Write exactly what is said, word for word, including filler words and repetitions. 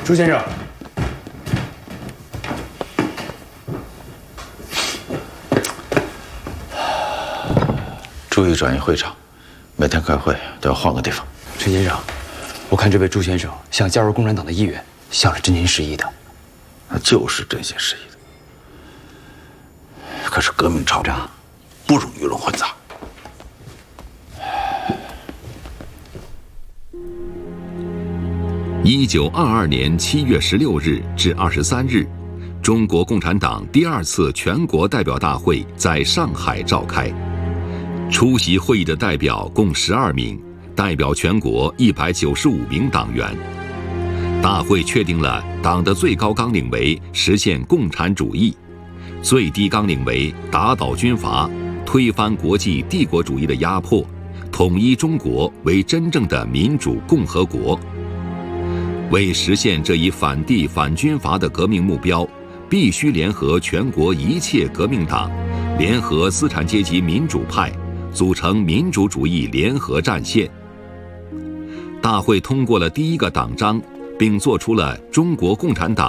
朱先生， 注意转移会场，每天开会都要换个地方。 陈先生，我看这位朱先生想加入共产党的意愿，像是真心实意的。 那就是真心实意的。可是革命潮炸，不容舆论混杂。 一九二二年七月十六日至二十三日，中国共产党第二次全国代表大会在上海召开。出席会议的代表共十二名，代表全国一百九十五名党员。大会确定了党的最高纲领为实现共产主义，最低纲领为打倒军阀，推翻国际帝国主义的压迫，统一中国为真正的民主共和国。为实现这一反帝反军阀的革命目标，必须联合全国一切革命党，联合资产阶级民主派，组成民主主义联合战线。大会通过了第一个党章，并作出了中国共产党